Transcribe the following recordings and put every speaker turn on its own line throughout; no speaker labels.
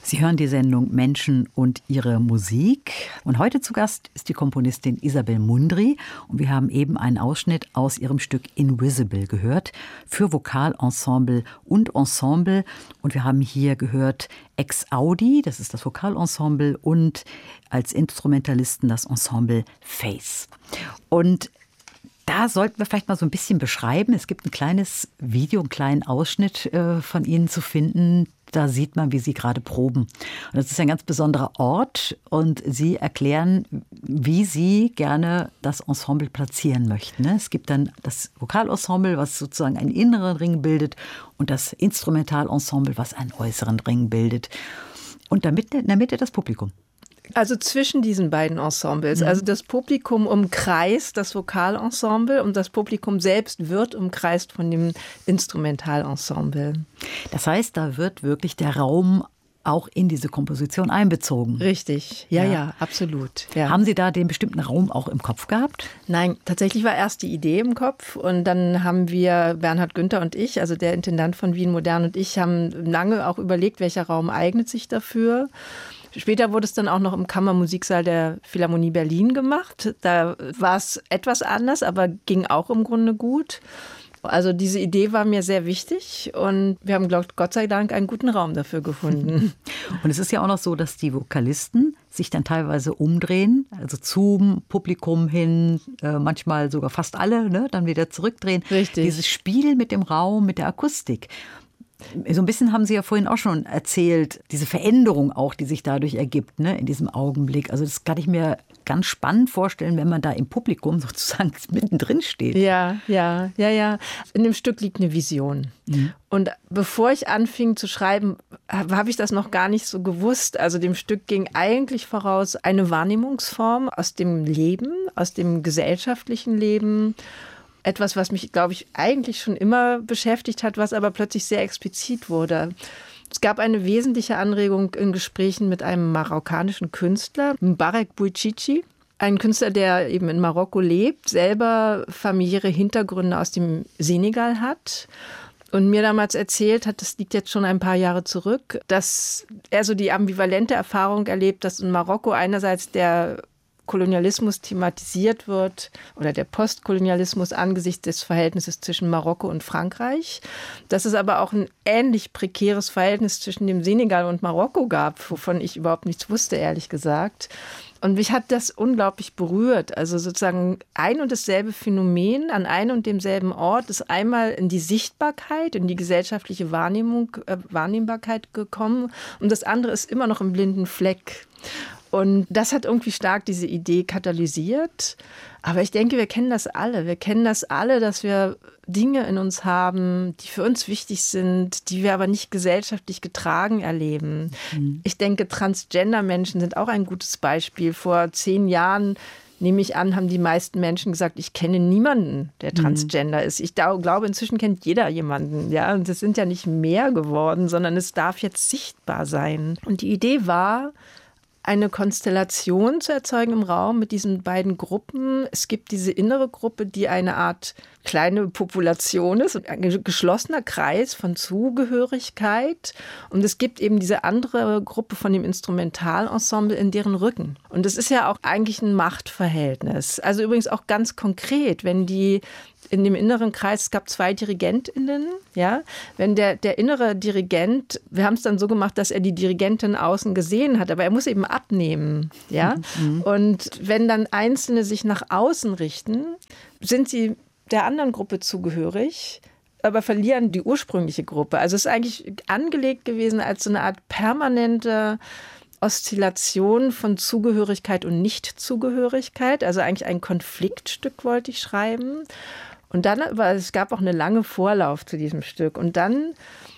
Sie hören die Sendung Menschen und ihre Musik. Und heute zu Gast ist die Komponistin Isabel Mundry. Und wir haben eben einen Ausschnitt aus ihrem Stück Invisible gehört für Vokalensemble und Ensemble. Und wir haben hier gehört Ex Audi, das ist das Vokalensemble, und als Instrumentalisten das Ensemble Face. Und da sollten wir vielleicht mal so ein bisschen beschreiben. Es gibt ein kleines Video, einen kleinen Ausschnitt von Ihnen zu finden. Da sieht man, wie Sie gerade proben. Und das ist ein ganz besonderer Ort. Und Sie erklären, wie Sie gerne das Ensemble platzieren möchten. Es gibt dann das Vokalensemble, was sozusagen einen inneren Ring bildet, und das Instrumentalensemble, was einen äußeren Ring bildet. Und in der Mitte das Publikum.
Also zwischen diesen beiden Ensembles. Also das Publikum umkreist das Vokalensemble und das Publikum selbst wird umkreist von dem Instrumentalensemble.
Das heißt, da wird wirklich der Raum auch in diese Komposition einbezogen.
Richtig, ja, absolut. Ja.
Haben Sie da den bestimmten Raum auch im Kopf gehabt?
Nein, tatsächlich war erst die Idee im Kopf und dann haben wir, Bernhard Günther und ich, also der Intendant von Wien Modern und ich, haben lange auch überlegt, welcher Raum eignet sich dafür. Später wurde es dann auch noch im Kammermusiksaal der Philharmonie Berlin gemacht. Da war es etwas anders, aber ging auch im Grunde gut. Also diese Idee war mir sehr wichtig und wir haben, Gott sei Dank, einen guten Raum dafür gefunden.
Und es ist ja auch noch so, dass die Vokalisten sich dann teilweise umdrehen, also zum Publikum hin, manchmal sogar fast alle, ne, dann wieder zurückdrehen.
Richtig.
Dieses Spiel mit dem Raum, mit der Akustik. So ein bisschen haben Sie ja vorhin auch schon erzählt, diese Veränderung auch, die sich dadurch ergibt, ne, in diesem Augenblick. Also das kann ich mir ganz spannend vorstellen, wenn man da im Publikum sozusagen mittendrin steht.
Ja. In dem Stück liegt eine Vision. Mhm. Und bevor ich anfing zu schreiben, habe ich das noch gar nicht so gewusst. Also dem Stück ging eigentlich voraus eine Wahrnehmungsform aus dem Leben, aus dem gesellschaftlichen Leben. Etwas, was mich, glaube ich, eigentlich schon immer beschäftigt hat, was aber plötzlich sehr explizit wurde. Es gab eine wesentliche Anregung in Gesprächen mit einem marokkanischen Künstler, Mbarek Bouichichi. Ein Künstler, der eben in Marokko lebt, selber familiäre Hintergründe aus dem Senegal hat. Und mir damals erzählt hat, das liegt jetzt schon ein paar Jahre zurück, dass er so die ambivalente Erfahrung erlebt, dass in Marokko einerseits der Kolonialismus thematisiert wird oder der Postkolonialismus angesichts des Verhältnisses zwischen Marokko und Frankreich. Dass es aber auch ein ähnlich prekäres Verhältnis zwischen dem Senegal und Marokko gab, wovon ich überhaupt nichts wusste, ehrlich gesagt. Und mich hat das unglaublich berührt. Also sozusagen ein und dasselbe Phänomen an einem und demselben Ort ist einmal in die Sichtbarkeit, in die gesellschaftliche Wahrnehmbarkeit gekommen und das andere ist immer noch im blinden Fleck. Und das hat irgendwie stark diese Idee katalysiert. Aber ich denke, wir kennen das alle. Wir kennen das alle, dass wir Dinge in uns haben, die für uns wichtig sind, die wir aber nicht gesellschaftlich getragen erleben. Mhm. Ich denke, Transgender-Menschen sind auch ein gutes Beispiel. Vor 10 Jahren, nehme ich an, haben die meisten Menschen gesagt, ich kenne niemanden, der Transgender ist. Ich glaube, inzwischen kennt jeder jemanden. Ja? Und es sind ja nicht mehr geworden, sondern es darf jetzt sichtbar sein. Und die Idee war, eine Konstellation zu erzeugen im Raum mit diesen beiden Gruppen. Es gibt diese innere Gruppe, die eine Art kleine Population ist, ein geschlossener Kreis von Zugehörigkeit. Und es gibt eben diese andere Gruppe von dem Instrumentalensemble in deren Rücken. Und es ist ja auch eigentlich ein Machtverhältnis. Also übrigens auch ganz konkret, wenn die in dem inneren Kreis, es gab 2 DirigentInnen, ja, wenn der innere Dirigent, wir haben es dann so gemacht, dass er die Dirigentin außen gesehen hat, aber er muss eben abnehmen, ja. Mhm. Und wenn dann Einzelne sich nach außen richten, sind sie der anderen Gruppe zugehörig, aber verlieren die ursprüngliche Gruppe. Also es ist eigentlich angelegt gewesen als so eine Art permanente Oszillation von Zugehörigkeit und Nichtzugehörigkeit, also eigentlich ein Konfliktstück wollte ich schreiben. Und dann, aber es gab auch eine lange Vorlauf zu diesem Stück. Und dann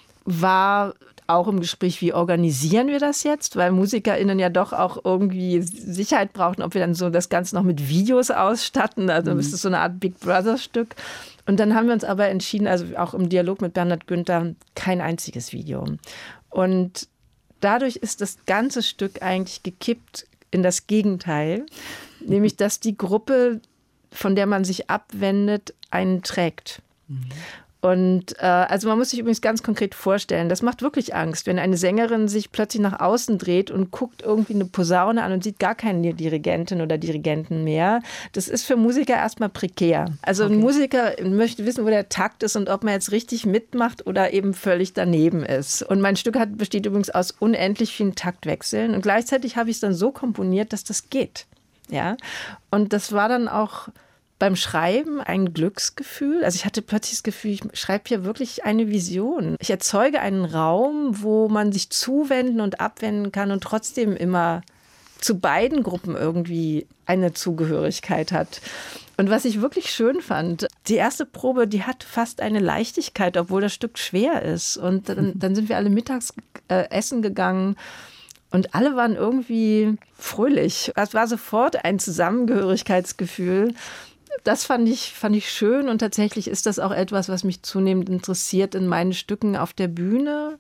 war auch im Gespräch, wie organisieren wir das jetzt? Weil MusikerInnen ja doch auch irgendwie Sicherheit brauchten, ob wir dann so das Ganze noch mit Videos ausstatten. Also ist es so eine Art Big Brother-Stück. Und dann haben wir uns aber entschieden, also auch im Dialog mit Bernhard Günther, kein einziges Video. Und dadurch ist das ganze Stück eigentlich gekippt in das Gegenteil, nämlich dass die Gruppe, von der man sich abwendet, einen trägt. Mhm. Und also man muss sich übrigens ganz konkret vorstellen, das macht wirklich Angst, wenn eine Sängerin sich plötzlich nach außen dreht und guckt irgendwie eine Posaune an und sieht gar keine Dirigentin oder Dirigenten mehr. Das ist für Musiker erstmal prekär. Also ein Musiker möchte wissen, wo der Takt ist und ob man jetzt richtig mitmacht oder eben völlig daneben ist. Und mein Stück besteht übrigens aus unendlich vielen Taktwechseln und gleichzeitig habe ich es dann so komponiert, dass das geht. Ja? Und das war dann auch beim Schreiben ein Glücksgefühl. Also ich hatte plötzlich das Gefühl, ich schreibe hier wirklich eine Vision. Ich erzeuge einen Raum, wo man sich zuwenden und abwenden kann und trotzdem immer zu beiden Gruppen irgendwie eine Zugehörigkeit hat. Und was ich wirklich schön fand, die erste Probe, die hat fast eine Leichtigkeit, obwohl das Stück schwer ist. Und dann sind wir alle mittags essen gegangen. Und alle waren irgendwie fröhlich. Es war sofort ein Zusammengehörigkeitsgefühl. Das fand ich schön und tatsächlich ist das auch etwas, was mich zunehmend interessiert in meinen Stücken auf der Bühne,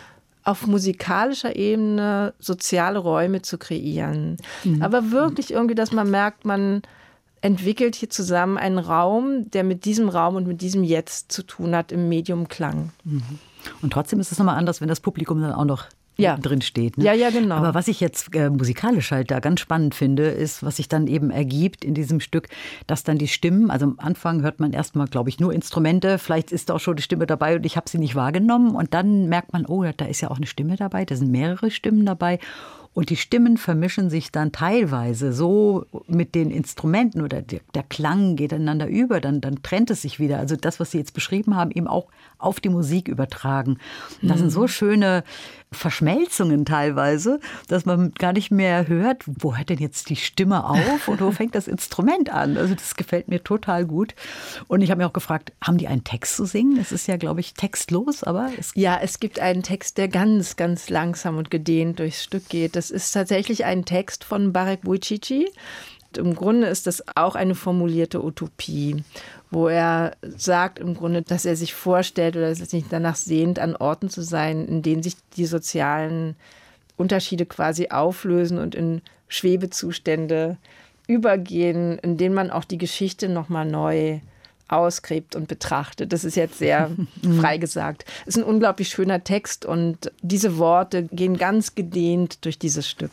auf musikalischer Ebene soziale Räume zu kreieren. Aber wirklich irgendwie, dass man merkt, man entwickelt hier zusammen einen Raum, der mit diesem Raum und mit diesem Jetzt zu tun hat im Medium Klang.
Und trotzdem ist es nochmal anders, wenn das Publikum dann auch noch drin steht. Ne?
Ja, genau.
Aber was ich jetzt musikalisch halt da ganz spannend finde, ist, was sich dann eben ergibt in diesem Stück, dass dann die Stimmen, also am Anfang hört man erstmal, glaube ich, nur Instrumente, vielleicht ist da auch schon die Stimme dabei und ich habe sie nicht wahrgenommen und dann merkt man, oh, da ist ja auch eine Stimme dabei, da sind mehrere Stimmen dabei. Und die Stimmen vermischen sich dann teilweise so mit den Instrumenten oder der Klang geht ineinander über, dann trennt es sich wieder. Also das, was Sie jetzt beschrieben haben, eben auch auf die Musik übertragen. Und das sind so schöne Verschmelzungen teilweise, dass man gar nicht mehr hört, wo hört denn jetzt die Stimme auf und wo fängt das Instrument an? Also das gefällt mir total gut. Und ich habe mir auch gefragt, haben die einen Text zu singen? Es ist ja, glaube ich, textlos, aber
es gibt einen Text, der ganz, ganz langsam und gedehnt durchs Stück geht. Das ist tatsächlich ein Text von Barek Vujicic. Im Grunde ist das auch eine formulierte Utopie, wo er sagt im Grunde, dass er sich vorstellt oder dass er sich danach sehnt, an Orten zu sein, in denen sich die sozialen Unterschiede quasi auflösen und in Schwebezustände übergehen, in denen man auch die Geschichte nochmal neu ausgräbt und betrachtet. Das ist jetzt sehr frei gesagt. Es ist ein unglaublich schöner Text und diese Worte gehen ganz gedehnt durch dieses Stück.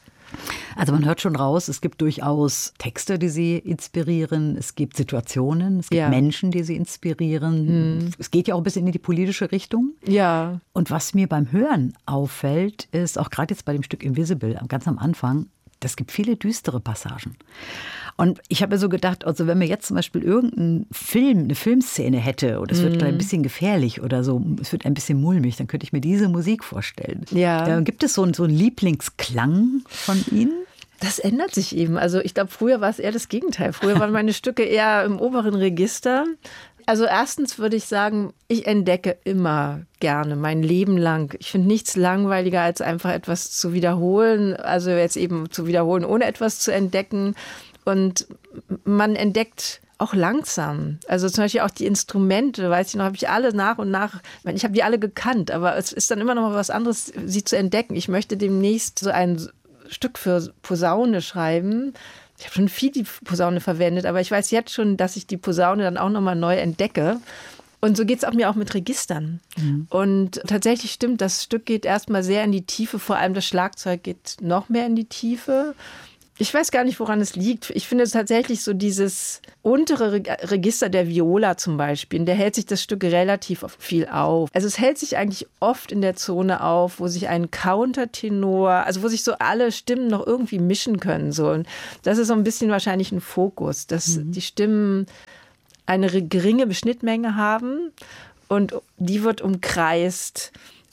Also man hört schon raus, es gibt durchaus Texte, die Sie inspirieren, es gibt Situationen, es gibt Menschen, die Sie inspirieren. Es geht ja auch ein bisschen in die politische Richtung.
Ja.
Und was mir beim Hören auffällt, ist auch gerade jetzt bei dem Stück Invisible, ganz am Anfang, es gibt viele düstere Passagen. Und ich habe mir so gedacht, also wenn man jetzt zum Beispiel irgendeinen Film, eine Filmszene hätte oder es wird ein bisschen gefährlich oder so, es wird ein bisschen mulmig, dann könnte ich mir diese Musik vorstellen.
Ja.
Gibt es so einen Lieblingsklang von Ihnen?
Das ändert sich eben. Also ich glaube, früher war es eher das Gegenteil. Früher waren meine Stücke eher im oberen Register. Also erstens würde ich sagen, ich entdecke immer gerne mein Leben lang. Ich finde nichts langweiliger, als einfach etwas zu wiederholen. Also jetzt eben zu wiederholen, ohne etwas zu entdecken. Und man entdeckt auch langsam. Also zum Beispiel auch die Instrumente, weiß ich noch, habe ich alle nach und nach, ich habe die alle gekannt, aber es ist dann immer noch mal was anderes, sie zu entdecken. Ich möchte demnächst so ein Stück für Posaune schreiben. Ich habe schon viel die Posaune verwendet, aber ich weiß jetzt schon, dass ich die Posaune dann auch nochmal neu entdecke. Und so geht es auch mir auch mit Registern. Und tatsächlich stimmt, das Stück geht erstmal sehr in die Tiefe, vor allem das Schlagzeug geht noch mehr in die Tiefe. Ich weiß gar nicht, woran es liegt. Ich finde es tatsächlich so dieses untere Register der Viola zum Beispiel, in der hält sich das Stück relativ viel auf. Also es hält sich eigentlich oft in der Zone auf, wo sich ein Countertenor, also wo sich so alle Stimmen noch irgendwie mischen können. So. Und das ist so ein bisschen wahrscheinlich ein Fokus, dass die Stimmen eine geringe Schnittmenge haben und die wird umkreist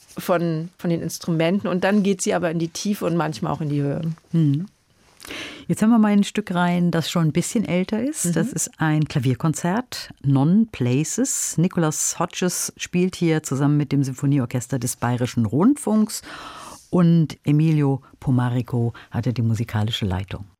von den Instrumenten und dann geht sie aber in die Tiefe und manchmal auch in die Höhe.
Jetzt haben wir mal ein Stück rein, das schon ein bisschen älter ist. Das ist ein Klavierkonzert, Non-Places. Nicholas Hodges spielt hier zusammen mit dem Symphonieorchester des Bayerischen Rundfunks und Emilio Pomarico hatte die musikalische Leitung.